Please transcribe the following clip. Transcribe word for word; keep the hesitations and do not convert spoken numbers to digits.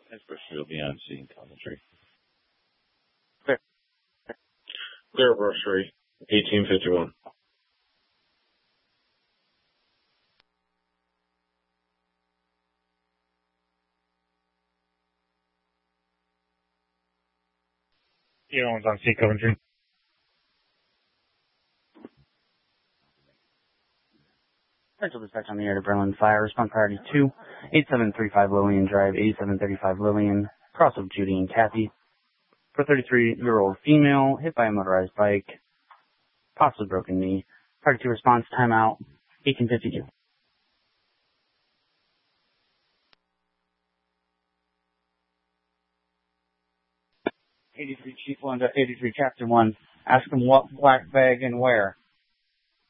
That's for sure. Be on scene commentary. Clear. Clear anniversary, eighteen fifty-one. You're on scene commentary. Central dispatch on the air to Berlin Fire. Response priority two, eighty-seven thirty-five Lillian Drive, eighty-seven thirty-five Lillian, cross of Judy and Kathy. For thirty-three-year-old female, hit by a motorized bike, possibly broken knee. Priority two response, timeout, eighteen fifty-two. eighty-three Chief one to eighty-three Captain one. Ask him what black bag and where.